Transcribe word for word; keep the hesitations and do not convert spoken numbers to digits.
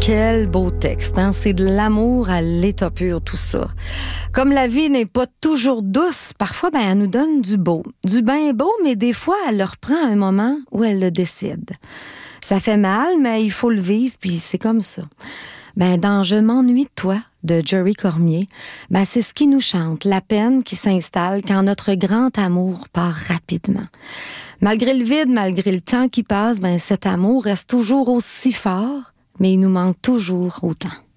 Quel beau texte, hein? C'est de l'amour à l'état pur, tout ça. Comme la vie n'est pas toujours douce, parfois, ben, elle nous donne du beau. Du bien beau, mais des fois, elle leur prend un moment où elle le décide. Ça fait mal, mais il faut le vivre, puis c'est comme ça. Ben, dans Je m'ennuie de toi, de Jerry Cormier, ben, c'est ce qui nous chante, la peine qui s'installe quand notre grand amour part rapidement. Malgré le vide, malgré le temps qui passe, ben, cet amour reste toujours aussi fort, mais il nous manque toujours autant.